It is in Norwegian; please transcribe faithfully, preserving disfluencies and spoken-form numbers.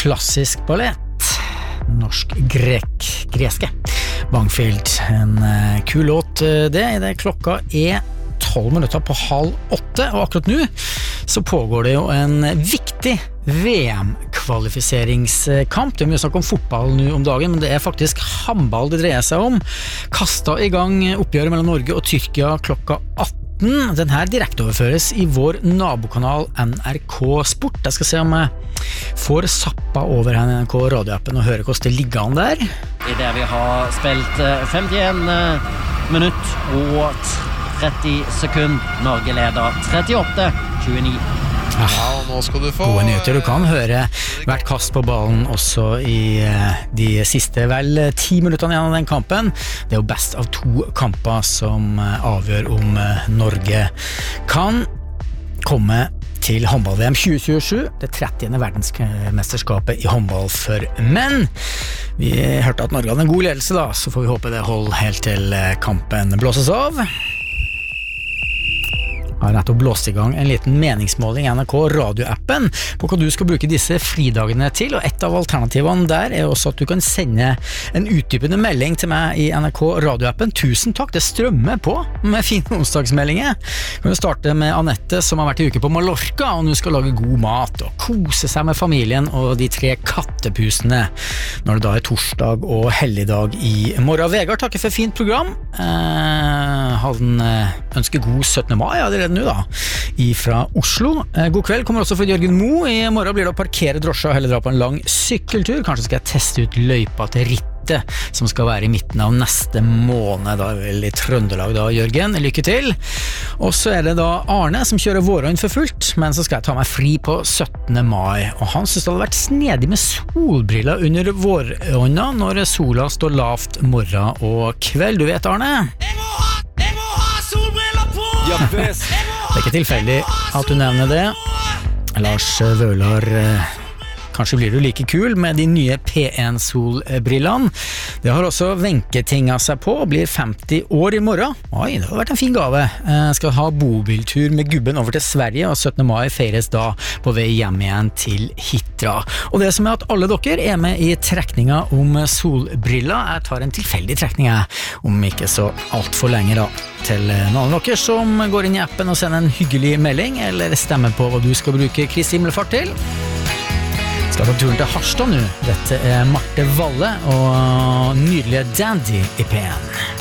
klassisk ballett. Norsk-grek, greske. Bangfield, en uh, kul låt det, i det klokka er tolv minutter på halv åtte, og akkurat nå så pågår det jo en viktig V M-kvalifiseringskamp. Det er mye snakk om fotball nå om dagen, men det er faktisk håndball det dreier seg om. Kastet i gang oppgjøret mellom Norge og Tyrkia klokka atten. Den her direkteoverføres i vår nabokanal N R K Sport. Jeg skal se om jeg får sappa over N R K radioappen og høre hvordan det ligger an der. I det vi har spilt femtien minutt og tretti sekund. Norge leder trettiåtte tjueni. Ja, nå skal du få gode nyheter. Du kan høre hvert kast på ballen også i de siste vel ti minutterne igjen av den kampen. Det er jo best av to kamper som avgjør om Norge kan komme til håndball-V M tjue tjuesju, det trettiende verdensmesterskapet i håndball for menn. Vi hørte at Norge hadde en god ledelse da, så får vi håpe det holder helt til kampen blåses av. Har nettopp blåst i gang en liten meningsmåling i N R K radioappen på hva du skal bruke disse fridagene til, og et av alternativene der er også at du kan sende en utdypende melding til meg i N R K radioappen. Tusen takk, det strømmer på med fine onsdagsmeldinger. Kan du starte med Annette som har vært i uke på Mallorca og nå skal lage god mat og kose seg med familien og de tre kattepusene når det da er torsdag og helligdag i morgen. Vegard takker for fint program. Eh, han ønsker god syttende mai allerede nå da, ifra Oslo. God kveld kommer også for Jørgen Mo. I morgen blir det å parkere drosja og heller dra på en lang sykkeltur. Kanskje skal jeg teste ut løypa til Ritte, som skal være i midten av neste måned, da vel i Trøndelag da, Jørgen. Lykke til! Og så er det da Arne som kjører vårøyn for fullt, men så skal jeg ta meg fri på syttende mai, og han synes det hadde vært snedig med solbriller under vårøyna når sola står lavt morgen og kveld. Du vet, Arne? Jeg må ha, jeg må ha solbriller på! Ja, best! Det er ikke tilfeldig at du nevner det. Lars Vølar, kanskje blir du like kul med de nye P en solbrillene. Det har også Wenche tinget seg på og blir femti år i morgen. Oi, det har vært en fin gave. Jeg skal ha bobiltur med gubben over til Sverige, og syttende mai feires da på vei hjem igjen til Hitra. Og det som er at alle dere er med i trekninga om solbriller. Jeg tar en tilfeldig trekning jeg, om ikke så alt for lenge da, til noen av dere som går inn i appen og sender en hyggelig melding, eller stemmer på hva du skal bruke Kristi himmelfart til. Skal ta turen til Harstad nå. Dette er Marte Valle og nydelige Dandy i P en.